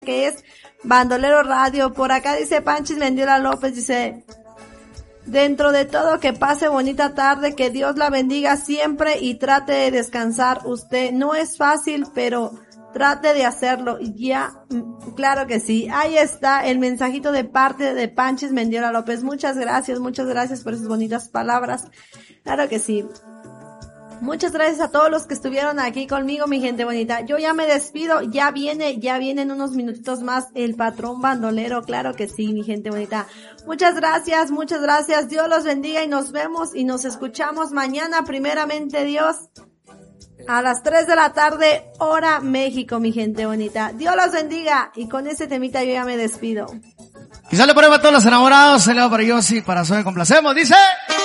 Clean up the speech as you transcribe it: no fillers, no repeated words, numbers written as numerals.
que es Bandolero Radio. Por acá dice Panchis Mendiola López, dice, dentro de todo que pase bonita tarde, que Dios la bendiga siempre y trate de descansar usted. No es fácil, pero trate de hacerlo. Ya, claro que sí. Ahí está el mensajito de parte de Panchis Mendiola López. Muchas gracias por esas bonitas palabras. Claro que sí. Muchas gracias a todos los que estuvieron aquí conmigo, mi gente bonita. Yo ya me despido, ya viene en unos minutitos más el patrón bandolero, claro que sí, mi gente bonita. Muchas gracias, Dios los bendiga y nos vemos y nos escuchamos mañana, primeramente Dios, a las 3 de la tarde, hora México, mi gente bonita. Dios los bendiga y con ese temita yo ya me despido. Y sale por ahí para todos los enamorados, se le va para Yossi, para Zoe, complacemos, dice...